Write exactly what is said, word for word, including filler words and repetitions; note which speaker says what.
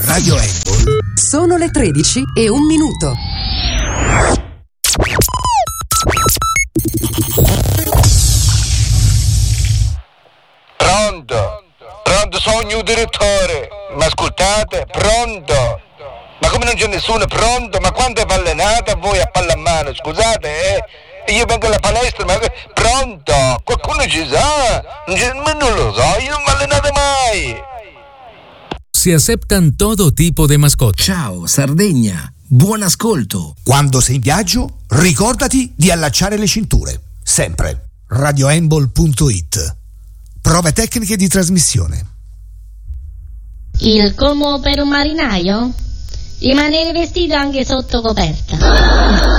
Speaker 1: Radio Handball.
Speaker 2: Sono le tredici e un minuto.
Speaker 3: Pronto? Pronto, sono il direttore. Ma ascoltate, pronto? Ma come non c'è nessuno pronto? Ma quante palle nate a voi a pallamano? Scusate, eh? Io vengo alla palestra, ma pronto? Qualcuno ci sa? Non, ci... ma non lo so, io non mi allenate mai.
Speaker 4: Si aceptan todo tipo de mascotte.
Speaker 1: Ciao Sardegna, buon ascolto.
Speaker 5: Quando sei in viaggio, ricordati di allacciare le cinture. Sempre. radio handball punto it. Prove tecniche di trasmissione.
Speaker 6: Il colmo per un marinaio? Rimanere vestito anche sotto coperta.